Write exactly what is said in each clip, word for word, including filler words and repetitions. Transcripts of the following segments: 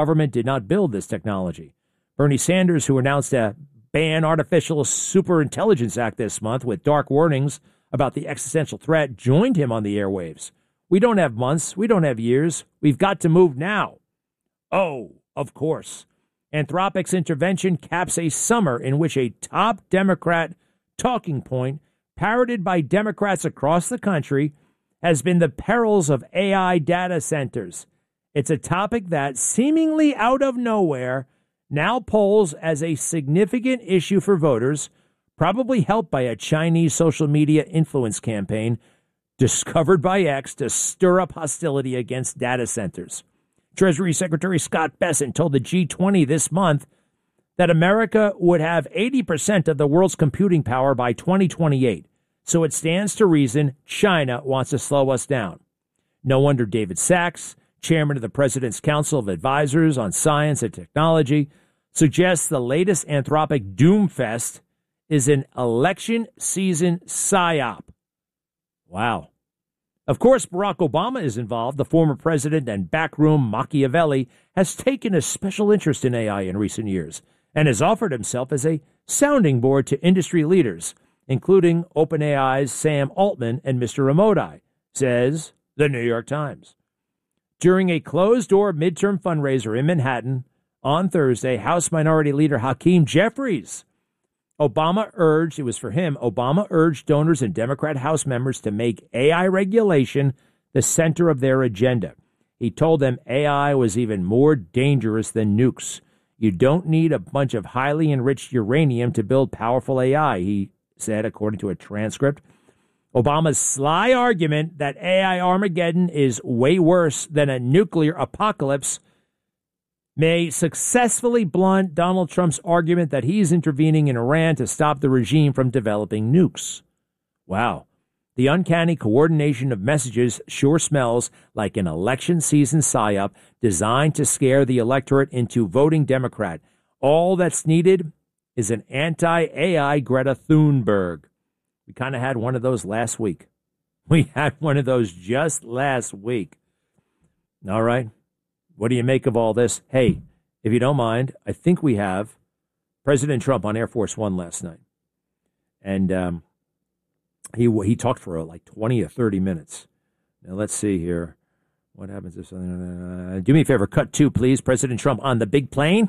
government did not build this technology. Bernie Sanders, who announced a ban Artificial Superintelligence Act this month with dark warnings about the existential threat, joined him on the airwaves. We don't have months. We don't have years. We've got to move now. Oh, of course. Anthropic's intervention caps a summer in which a top Democrat talking point, parroted by Democrats across the country, has been the perils of A I data centers. It's a topic that, seemingly out of nowhere, now polls as a significant issue for voters, probably helped by a Chinese social media influence campaign discovered by X to stir up hostility against data centers. Treasury Secretary Scott Bessent told the G twenty this month that America would have eighty percent of the world's computing power by twenty twenty-eight. So it stands to reason China wants to slow us down. No wonder David Sachs, chairman of the President's Council of Advisors on Science and Technology, suggests the latest Anthropic doomfest is an election season psyop. Wow. Of course, Barack Obama is involved. The former president and backroom Machiavelli has taken a special interest in A I in recent years and has offered himself as a sounding board to industry leaders, including OpenAI's Sam Altman and Mister Amodai, says the New York Times. During a closed-door midterm fundraiser in Manhattan on Thursday, House Minority Leader Hakeem Jeffries Obama urged, it was for him, Obama urged donors and Democrat House members to make A I regulation the center of their agenda. He told them A I was even more dangerous than nukes. You don't need a bunch of highly enriched uranium to build powerful A I, he said, according to a transcript. Obama's sly argument that A I Armageddon is way worse than a nuclear apocalypse may successfully blunt Donald Trump's argument that he's intervening in Iran to stop the regime from developing nukes. Wow. The uncanny coordination of messages sure smells like an election season psyop designed to scare the electorate into voting Democrat. All that's needed is an anti-A I Greta Thunberg. We kind of had one of those last week. We had one of those just last week. All right. What do you make of all this? Hey, if you don't mind, I think we have President Trump on Air Force One last night. And um, he he talked for like twenty or thirty minutes. Now, let's see here. What happens if something... Uh, do me a favor. Cut two, please. President Trump on the big plane.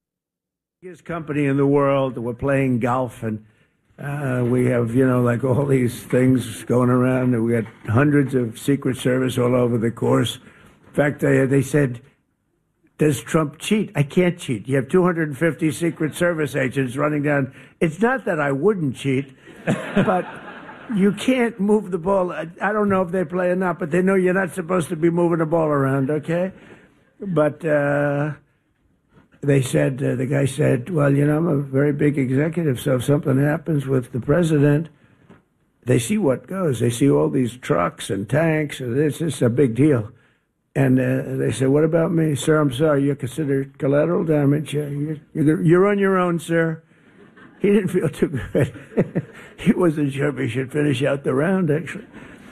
Biggest company in the world. We're playing golf, and uh, we have, you know, like all these things going around. And we got hundreds of Secret Service all over the course. In fact, they, they said... Does Trump cheat? I can't cheat. You have two hundred fifty Secret Service agents running down. It's not that I wouldn't cheat, but you can't move the ball. I, I don't know if they play or not, but they know you're not supposed to be moving the ball around, okay? But uh, they said, uh, the guy said, well, you know, I'm a very big executive, so if something happens with the president, they see what goes. They see all these trucks and tanks, and it's just a big deal. And uh, they said, what about me? Sir, I'm sorry, you're considered collateral damage. Uh, you're, you're, you're on your own, sir. He didn't feel too good. He wasn't sure if he should finish out the round, actually.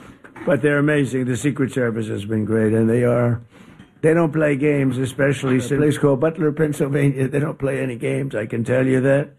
But they're amazing. The Secret Service has been great, and they are. They don't play games, especially a place called Butler, Pennsylvania. They don't play any games, I can tell you that.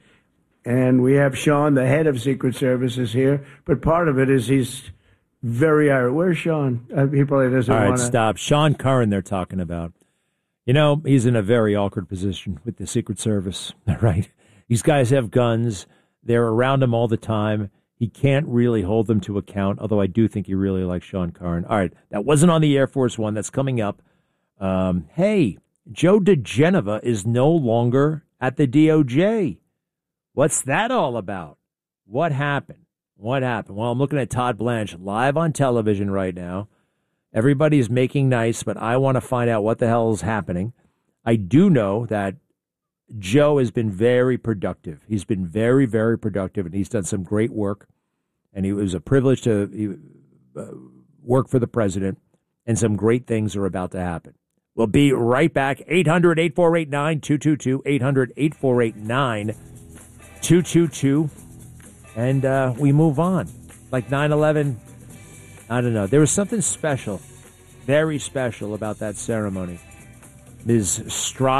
And we have Sean, the head of Secret Services, here. But part of it is he's... Very irate. Where's Sean? Uh, he probably doesn't want to. All right, wanna... stop. Sean Curran they're talking about. You know, he's in a very awkward position with the Secret Service, all right? These guys have guns. They're around him all the time. He can't really hold them to account, although I do think he really likes Sean Curran. All right, that wasn't on the Air Force One. That's coming up. Um, hey, Joe DeGenova is no longer at the D O J. What's that all about? What happened? What happened? Well, I'm looking at Todd Blanche live on television right now. Everybody's making nice, but I want to find out what the hell is happening. I do know that Joe has been very productive. He's been very, very productive, and he's done some great work. And it was a privilege to uh, work for the president, and some great things are about to happen. We'll be right back. eight hundred, eight four eight, nine two two two, eight hundred, eight four eight, nine two two two. And uh, we move on. Like nine eleven, I don't know. There was something special, very special about that ceremony. Miz Strzok